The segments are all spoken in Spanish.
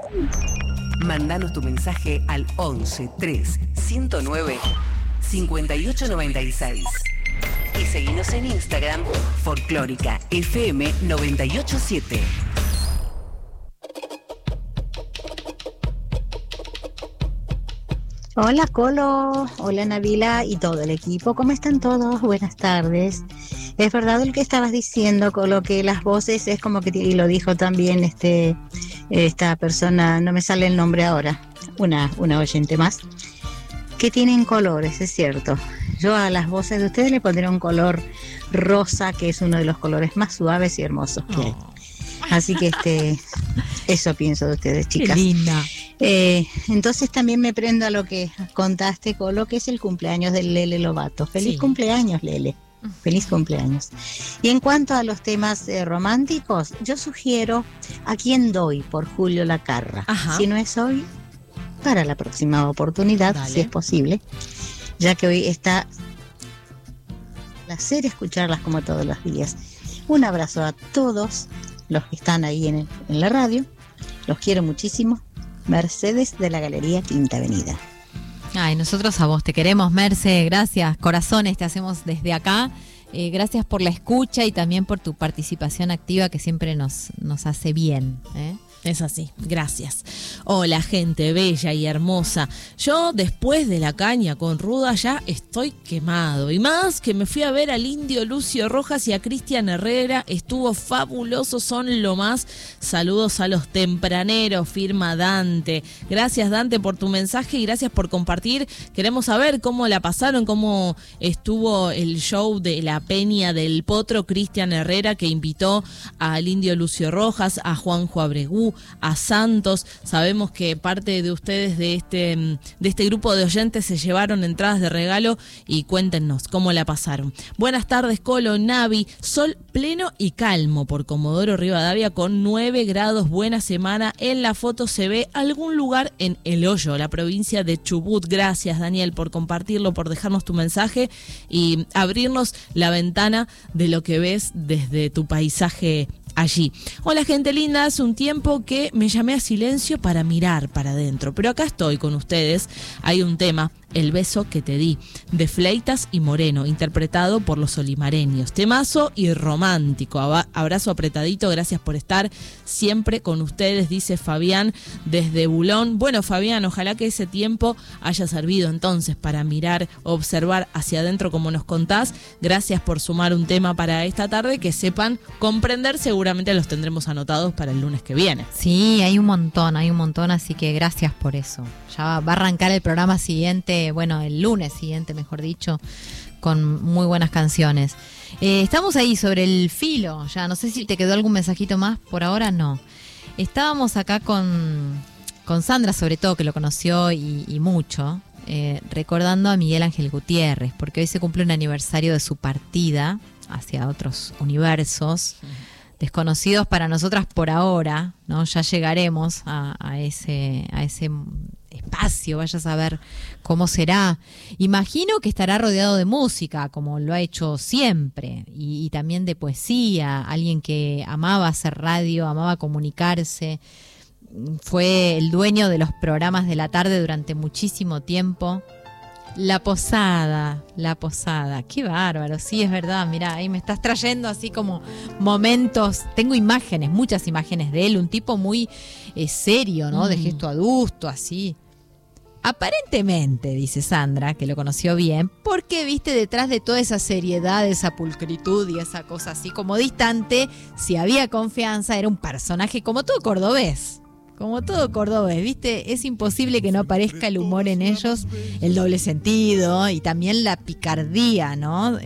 Mándanos tu mensaje al 11 3 109 5896 y seguinos en Instagram Folclórica FM 987. Hola Colo, hola Nabila y todo el equipo, ¿cómo están todos? Buenas tardes. Es verdad lo que estabas diciendo, Colo, que las voces es como que, y lo dijo también esta persona, no me sale el nombre ahora, una oyente más, que tienen colores, es cierto. Yo a las voces de ustedes le pondría un color rosa, que es uno de los colores más suaves y hermosos que hay. Así que eso pienso de ustedes, chicas. Qué linda. Entonces también me prendo a lo que contaste, Colo, que es el cumpleaños del Lele Lovato. Feliz cumpleaños, Lele. Feliz cumpleaños. Y en cuanto a los temas románticos, yo sugiero A Quién Doy por Julio Lacarra. Ajá. Si no es hoy, para la próxima oportunidad, Dale. si es posible, ya que hoy está placer escucharlas como todos los días. Un abrazo a todos los que están ahí en la radio. Los quiero muchísimo. Mercedes de la Galería Quinta Avenida. Ay, nosotros a vos te queremos, Merce, gracias, corazones te hacemos desde acá, gracias por la escucha y también por tu participación activa que siempre nos hace bien, ¿eh? Es así, gracias. Hola, gente bella y hermosa. Yo, después de la caña con Ruda, ya estoy quemado. Y más que me fui a ver al Indio Lucio Rojas y a Cristian Herrera. Estuvo fabuloso, son lo más. Saludos a los tempraneros, firma Dante. Gracias, Dante, por tu mensaje y gracias por compartir. Queremos saber cómo la pasaron, cómo estuvo el show de la Peña del Potro, Cristian Herrera, que invitó al Indio Lucio Rojas, a Juanjo Abregú, a Santos. Sabemos que parte de ustedes de este grupo de oyentes se llevaron entradas de regalo y cuéntenos cómo la pasaron. Buenas tardes, Colo, Navi. Sol pleno y calmo por Comodoro Rivadavia con 9 grados. Buena semana. En la foto se ve algún lugar en El Hoyo, la provincia de Chubut. Gracias, Daniel, por compartirlo, por dejarnos tu mensaje y abrirnos la ventana de lo que ves desde tu paisaje allí. Hola, gente linda, hace un tiempo que me llamé a silencio para mirar para adentro, pero acá estoy con ustedes. Hay un tema, El beso que te di, de Fleitas y Moreno, interpretado por los olimareños. Temazo y romántico. Abrazo apretadito, gracias por estar siempre con ustedes, dice Fabián desde Bulón. Bueno, Fabián, ojalá que ese tiempo haya servido entonces para mirar, observar hacia adentro como nos contás. Gracias por sumar un tema para esta tarde, que sepan comprender, seguramente los tendremos anotados para el lunes que viene. Sí, hay un montón, así que gracias por eso. Ya va a arrancar el programa siguiente, bueno, el lunes siguiente, mejor dicho, con muy buenas canciones. Estamos ahí sobre el filo, ya no sé si te quedó algún mensajito más, por ahora no. Estábamos acá con Sandra, sobre todo, que lo conoció y mucho, recordando a Miguel Ángel Gutiérrez, porque hoy se cumple un aniversario de su partida hacia otros universos, desconocidos para nosotras por ahora, ¿no? Ya llegaremos a ese espacio, vaya a saber cómo será. Imagino que estará rodeado de música, como lo ha hecho siempre, y también de poesía, alguien que amaba hacer radio, amaba comunicarse, fue el dueño de los programas de la tarde durante muchísimo tiempo. La Posada, qué bárbaro, sí, es verdad, mirá, ahí me estás trayendo así como momentos, tengo imágenes, muchas imágenes de él, un tipo muy serio, ¿no? De gesto adusto, así. Aparentemente, dice Sandra, que lo conoció bien, porque viste detrás de toda esa seriedad, esa pulcritud y esa cosa así como distante, si había confianza, era un personaje como todo cordobés. Como todo cordobés, ¿viste? Es imposible que no aparezca el humor en ellos, el doble sentido y también la picardía, ¿no?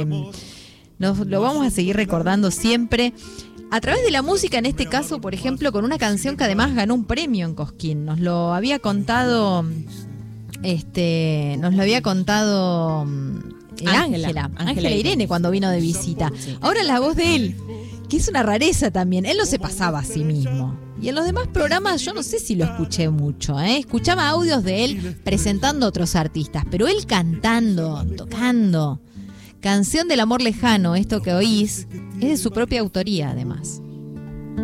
Lo vamos a seguir recordando siempre a través de la música, en este caso, por ejemplo, con una canción que además ganó un premio en Cosquín. Nos lo había contado Ángela Irene cuando vino de visita. Sí. Ahora la voz de él, que es una rareza también. Él no se pasaba a sí mismo. Y en los demás programas yo no sé si lo escuché mucho, Escuchaba audios de él presentando a otros artistas, pero él cantando, tocando. Canción del amor lejano, esto que oís, es de su propia autoría además.